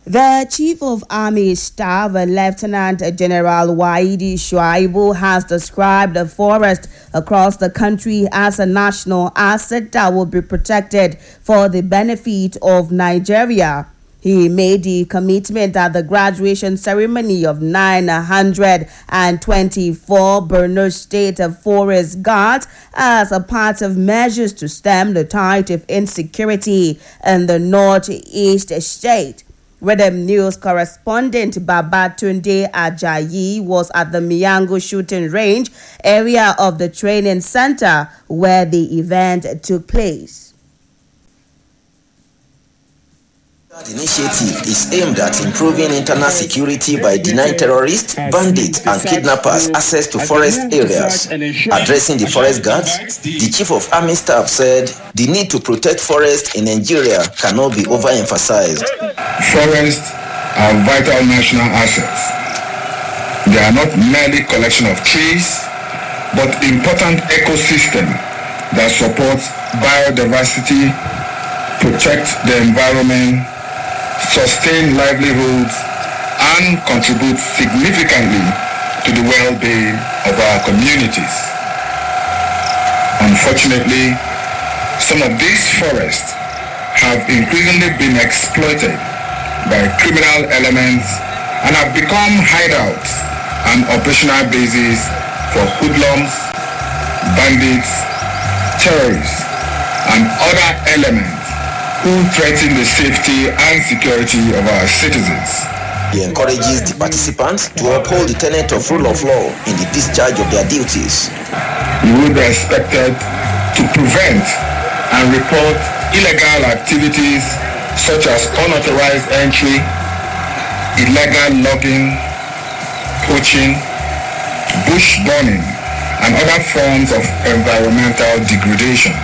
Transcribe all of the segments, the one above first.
The Chief of Army Staff, Lieutenant General Waidi Shuaibu, has described the forest across the country as a national asset that will be protected for the benefit of Nigeria. He made the commitment at the graduation ceremony of 924 Borno State Forest Guards as a part of measures to stem the tide of insecurity in the northeast state. Rhythm News correspondent Babatunde Ajayi was at the Miyango shooting range area of the training center where the event took place. The initiative is aimed at improving internal security by denying terrorists, bandits, and kidnappers access to forest areas. Addressing the forest guards, the Chief of Army Staff said the need to protect forests in Nigeria cannot be overemphasized. Forests are vital national assets. They are not merely collection of trees, but important ecosystem that supports biodiversity, protect the environment, sustain livelihoods, and contribute significantly to the well-being of our communities. Unfortunately, some of these forests have increasingly been exploited by criminal elements and have become hideouts and operational bases for hoodlums, bandits, terrorists, and other elements who threaten the safety and security of our citizens. He encourages the participants to uphold the tenet of rule of law in the discharge of their duties. You will be expected to prevent and report illegal activities such as unauthorized entry, illegal logging, poaching, bush burning, and other forms of environmental degradation.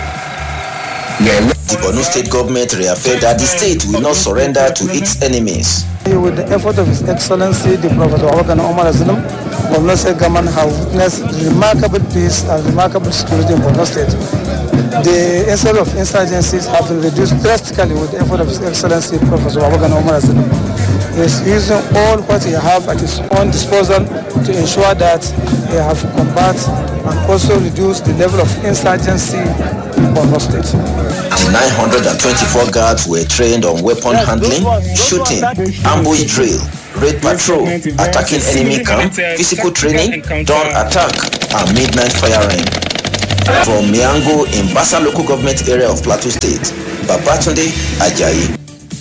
The Borno State government reaffirmed that the state will not surrender to its enemies. With the effort of His Excellency, the Prophet Omar Azlam, Borno State government have witnessed remarkable peace and remarkable security in Borno State. The incidence of insurgencies have been reduced drastically with the effort of His Excellency, Professor Omar Azlam. He is using all what he has at his own disposal to ensure that he have combat and also reduce the level of insurgency in Borno State. The 924 guards were trained on weapon handling, shooting, ambush drill, raid patrol, attacking enemy camp, physical training, dawn attack, and midnight firing. From Miyango in Basa local government area of Plateau State, Babatunde Ajayi.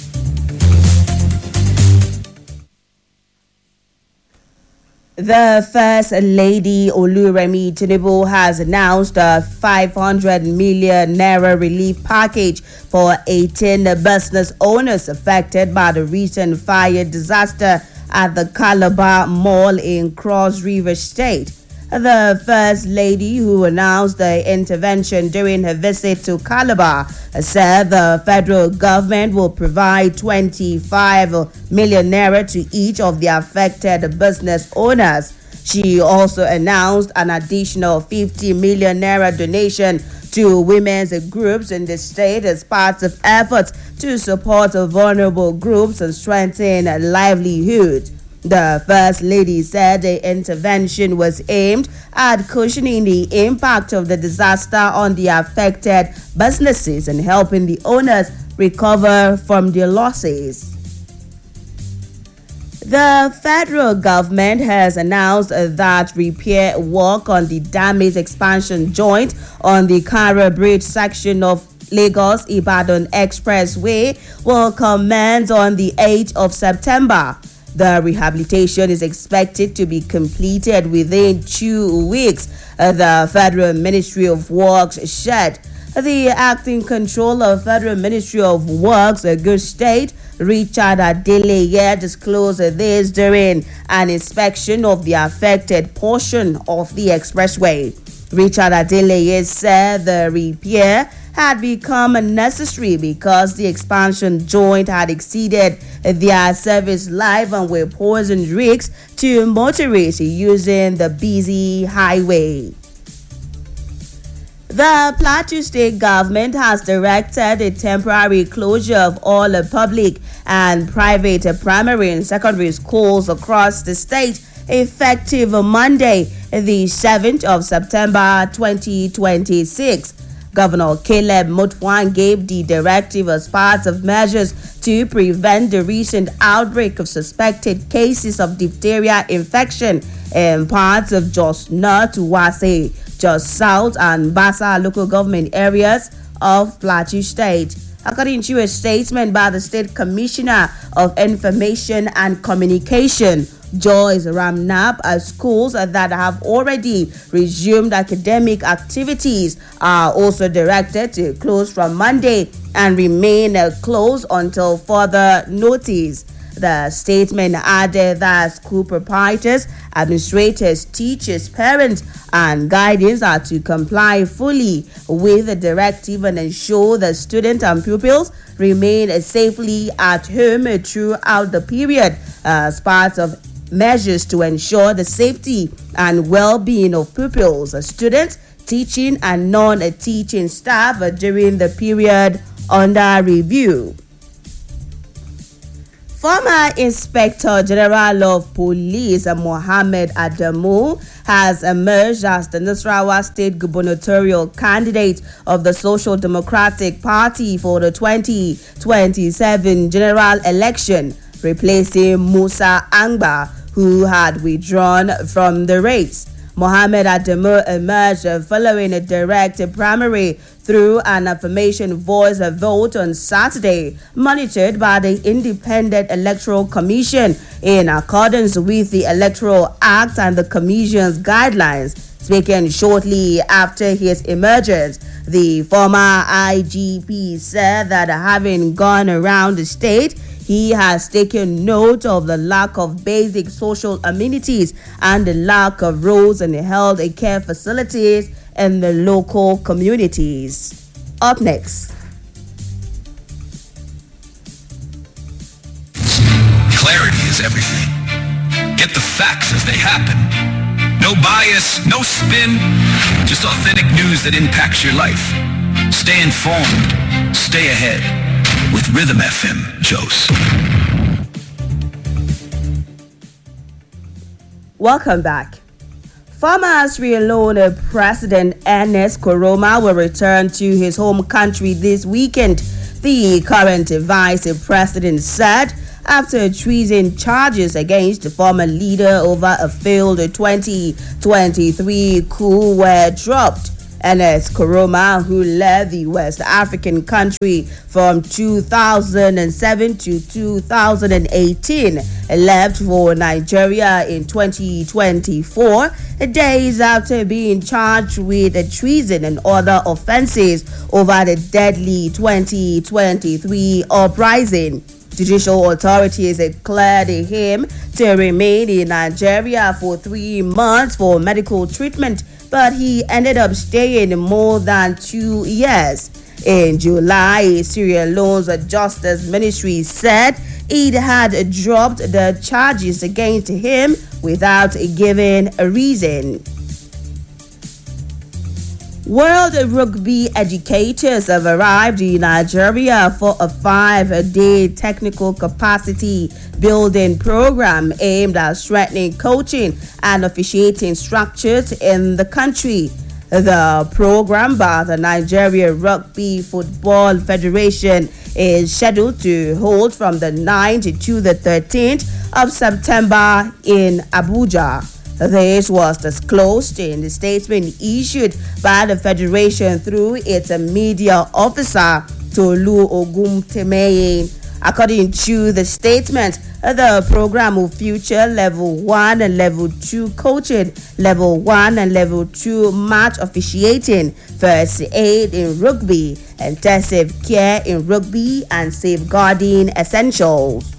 The First Lady Oluremi Tinubu has announced a 500 million naira relief package for 18 business owners affected by the recent fire disaster at the Calabar Mall in Cross River State. The First Lady, who announced the intervention during her visit to Calabar, said the federal government will provide 25 million naira to each of the affected business owners. She also announced an additional 50 million naira donation to women's groups in the state as part of efforts to support vulnerable groups and strengthen livelihood. The First Lady said the intervention was aimed at cushioning the impact of the disaster on the affected businesses and helping the owners recover from their losses. The federal government has announced that repair work on the damaged expansion joint on the Kara Bridge section of Lagos-Ibadan Expressway will commence on the 8th of September. The rehabilitation is expected to be completed within 2 weeks, the Federal Ministry of Works said. The acting controller of Federal Ministry of Works, Ogun State, Richard Adeleye, disclosed this during an inspection of the affected portion of the expressway. Richard Adeleye said the repair had become necessary because the expansion joint had exceeded their service life and were posing risks to motorists using the busy highway. The Plateau State government has directed the temporary closure of all public and private primary and secondary schools across the state effective Monday, the 7th of September 2026. Governor Caleb Mutfwang gave the directive as part of measures to prevent the recent outbreak of suspected cases of diphtheria infection in parts of Jos North, Wase, Jos South, and Basa local government areas of Plateau State. According to a statement by the State Commissioner of Information and Communication, Joyce Ramnap, schools that have already resumed academic activities are also directed to close from Monday and remain closed until further notice. The statement added that school proprietors, administrators, teachers, parents, and guardians are to comply fully with the directive and ensure that students and pupils remain safely at home throughout the period as part of measures to ensure the safety and well-being of pupils, students, teaching and non-teaching staff during the period under review. Former Inspector General of Police Mohammed Adamu has emerged as the Nasarawa State gubernatorial candidate of the Social Democratic Party for the 2027 general election, replacing Musa Angba, who had withdrawn from the race. Mohammed Adamu emerged following a direct primary through an affirmation voice vote on Saturday, monitored by the Independent Electoral Commission in accordance with the Electoral Act and the Commission's guidelines. Speaking shortly after his emergence, the former IGP said that having gone around the state, he has taken note of the lack of basic social amenities and the lack of roads and health care facilities in the local communities. Up next. Clarity is everything. Get the facts as they happen. No bias, no spin, just authentic news that impacts your life. Stay informed, stay ahead. With Rhythm FM, Jos. Welcome back. Former Sierra Leone President Ernest Koroma will return to his home country this weekend, the current vice president said, after treason charges against the former leader over a failed 2023 coup were dropped. Ernest Koroma, who led the West African country from 2007 to 2018, left for Nigeria in 2024, days after being charged with treason and other offenses over the deadly 2023 uprising. Judicial authorities declared him to remain in Nigeria for 3 months for medical treatment, but he ended up staying more than 2 years. In July, Sierra Leone's Justice Ministry said it had dropped the charges against him without giving a reason. World Rugby educators have arrived in Nigeria for a 5-day technical capacity building program aimed at strengthening coaching and officiating structures in the country. The program by the Nigeria Rugby Football Federation is scheduled to hold from the 9th to the 13th of September in Abuja. This was disclosed in the statement issued by the Federation through its media officer, Tolu Ogumtemeye. According to the statement, the program will feature Level 1 and Level 2 coaching, Level 1 and Level 2 match officiating, first aid in rugby, intensive care in rugby, and safeguarding essentials.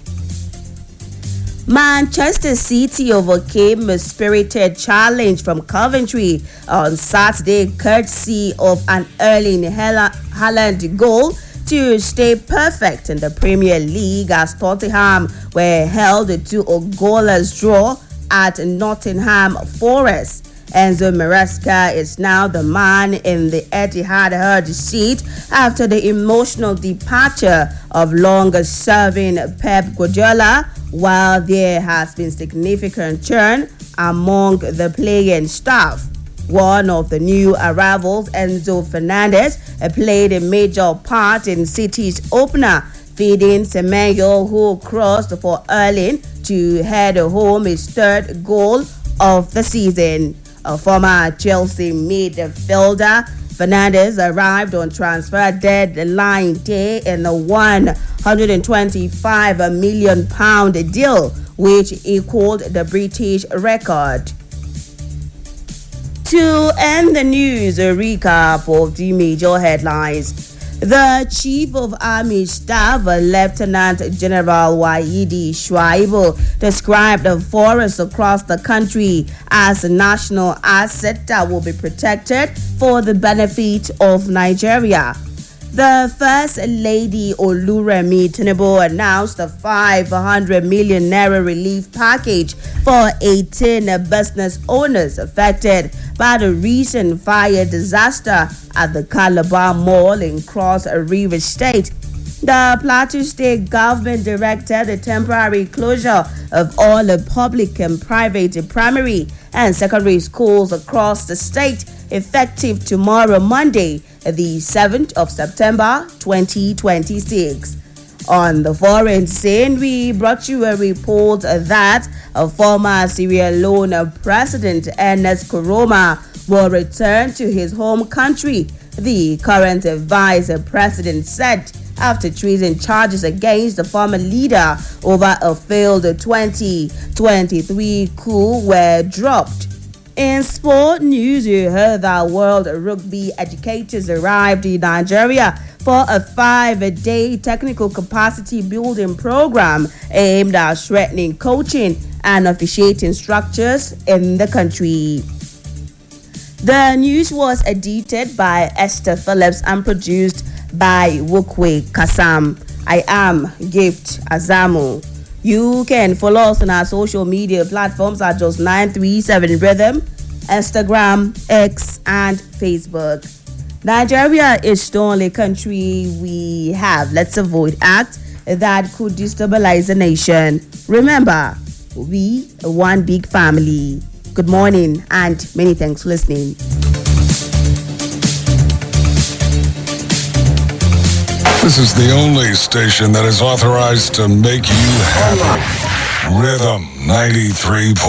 Manchester City overcame a spirited challenge from Coventry on Saturday, courtesy of an Erling Haaland goal to stay perfect in the Premier League as Tottenham were held to a goalless draw at Nottingham Forest. Enzo Maresca is now the man in the Etihad seat after the emotional departure of longer-serving Pep Guardiola, while there has been significant churn among the playing staff. One of the new arrivals, Enzo Fernandez, played a major part in City's opener, feeding Semenyo, who crossed for Erling to head home his third goal of the season. A former Chelsea midfielder, Fernandez arrived on transfer deadline day in a £125 million deal, which equaled the British record. To end the news, a recap of the major headlines. The Chief of Army Staff, Lieutenant General Waidi Shuaibu, described the forests across the country as a national asset that will be protected for the benefit of Nigeria. The First Lady Oluremi Tinubu announced a 500 million naira relief package for 18 business owners affected by the recent fire disaster at the Calabar Mall in Cross River State. The Plateau State government directed the temporary closure of all the public and private primary and secondary schools across the state effective tomorrow, Monday, the 7th of September 2026. On the foreign scene, we brought you a report that a former Sierra Leone President Ernest Koroma will return to his home country, the current vice president said, after treason charges against the former leader over a failed 2023 coup were dropped. In sport news, you heard that World Rugby educators arrived in Nigeria for a 5-day technical capacity building program aimed at strengthening coaching and officiating structures in the country. The news was edited by Esther Phillips and produced by Wukwe Kasam. I am Gift Azamu. You can follow us on our social media platforms at just 937 Rhythm, Instagram, X, and Facebook. Nigeria is the only country we have. Let's avoid acts that could destabilize the nation. Remember, we are one big family. Good morning and many thanks for listening. This is the only station that is authorized to make you happy. Rhythm 93.